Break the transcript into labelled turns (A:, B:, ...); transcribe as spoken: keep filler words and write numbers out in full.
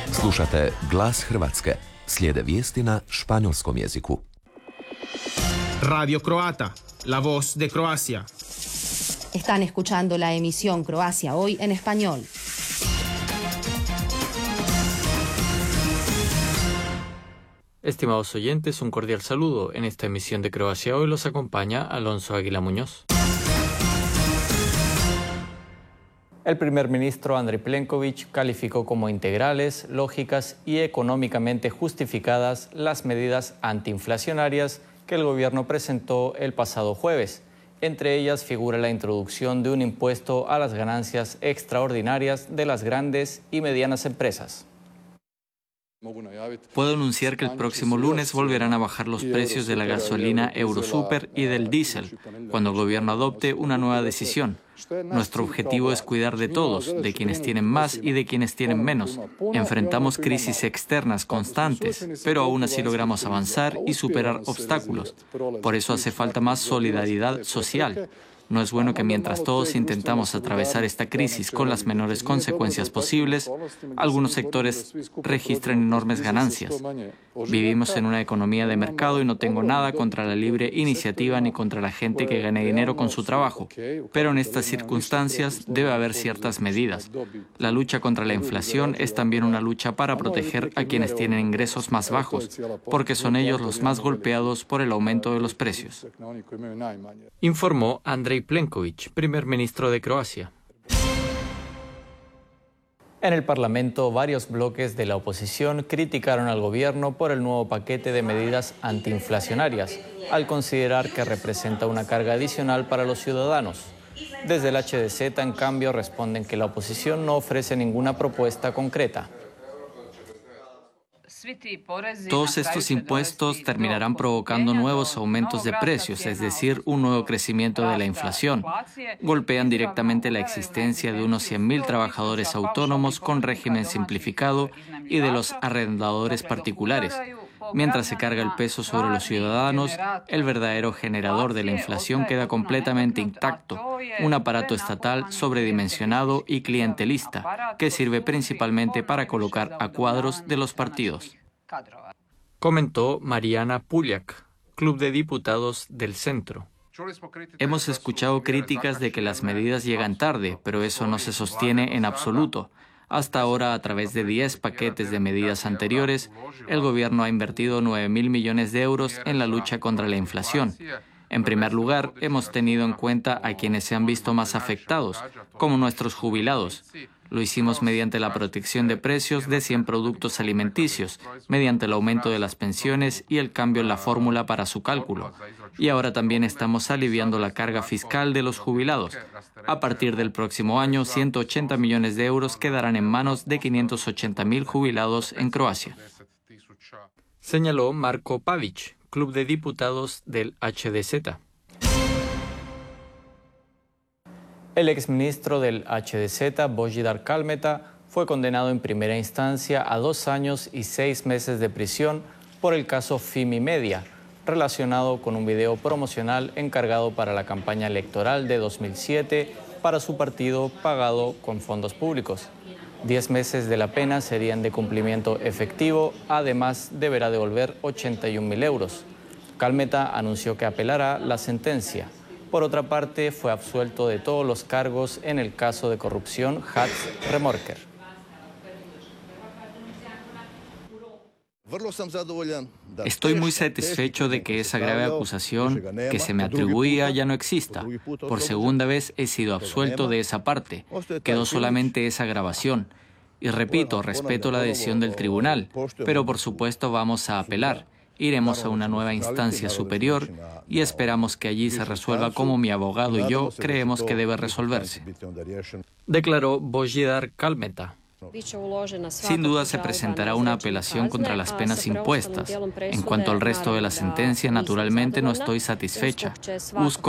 A: Slušate Glas Hrvatske. Slijede vijesti na španjolskom jeziku.
B: Radio Croata, la voz de Croacia.
C: Están escuchando la emisión Croacia Hoy en español.
D: Estimados oyentes, un cordial saludo. En esta emisión de Croacia Hoy los acompaña Alonso Águila Muñoz. El primer ministro Andrej Plenković calificó como integrales, lógicas y económicamente justificadas las medidas antiinflacionarias que el gobierno presentó el pasado jueves. Entre ellas figura la introducción de un impuesto a las ganancias extraordinarias de las grandes y medianas empresas. Puedo anunciar que el próximo lunes volverán a bajar los precios de la gasolina Eurosuper y del diésel, cuando el gobierno adopte una nueva decisión. Nuestro objetivo es cuidar de todos, de quienes tienen más y de quienes tienen menos. Enfrentamos crisis externas constantes, pero aún así logramos avanzar y superar obstáculos. Por eso hace falta más solidaridad social. No es bueno que mientras todos intentamos atravesar esta crisis con las menores consecuencias posibles, algunos sectores registren enormes ganancias. Vivimos en una economía de mercado y no tengo nada contra la libre iniciativa ni contra la gente que gane dinero con su trabajo. Pero en estas circunstancias debe haber ciertas medidas. La lucha contra la inflación es también una lucha para proteger a quienes tienen ingresos más bajos, porque son ellos los más golpeados por el aumento de los precios. Informó Andrej Plenković, primer ministro de Croacia. En el Parlamento, varios bloques de la oposición criticaron al gobierno por el nuevo paquete de medidas antiinflacionarias, al considerar que representa una carga adicional para los ciudadanos. Desde el H D Z, en cambio, responden que la oposición no ofrece ninguna propuesta concreta. Todos estos impuestos terminarán provocando nuevos aumentos de precios, es decir, un nuevo crecimiento de la inflación. Golpean directamente la existencia de unos cien mil trabajadores autónomos con régimen simplificado y de los arrendadores particulares. Mientras se carga el peso sobre los ciudadanos, el verdadero generador de la inflación queda completamente intacto, un aparato estatal sobredimensionado y clientelista, que sirve principalmente para colocar a cuadros de los partidos. Comentó Mariana Puljak, Club de Diputados del Centro. Hemos escuchado críticas de que las medidas llegan tarde, pero eso no se sostiene en absoluto. Hasta ahora, a través de diez paquetes de medidas anteriores, el gobierno ha invertido nueve mil millones de euros en la lucha contra la inflación. En primer lugar, hemos tenido en cuenta a quienes se han visto más afectados, como nuestros jubilados. Lo hicimos mediante la protección de precios de cien productos alimenticios, mediante el aumento de las pensiones y el cambio en la fórmula para su cálculo. Y ahora también estamos aliviando la carga fiscal de los jubilados. A partir del próximo año, ciento ochenta millones de euros quedarán en manos de quinientos ochenta mil jubilados en Croacia. Señaló Marko Pavić, Club de Diputados del H D Z. El exministro del H D Z, Božidar Kalmeta, fue condenado en primera instancia a dos años y seis meses de prisión por el caso Fimi Media, relacionado con un video promocional encargado para la campaña electoral de dos mil siete para su partido pagado con fondos públicos. Diez meses de la pena serían de cumplimiento efectivo, además deberá devolver ochenta y un mil euros. Kalmeta anunció que apelará la sentencia. Por otra parte, fue absuelto de todos los cargos en el caso de corrupción Hatz-Remorker.
E: Estoy muy satisfecho de que esa grave acusación que se me atribuía ya no exista. Por segunda vez he sido absuelto de esa parte. Quedó solamente esa grabación. Y repito, respeto la decisión del tribunal, pero por supuesto vamos a apelar. Iremos a una nueva instancia superior y esperamos que allí se resuelva como mi abogado y yo creemos que debe resolverse.
D: Declaró Božidar Kalmeta.
E: Sin duda se presentará una apelación contra las penas impuestas. En cuanto al resto de la sentencia, naturalmente no estoy satisfecha. Busco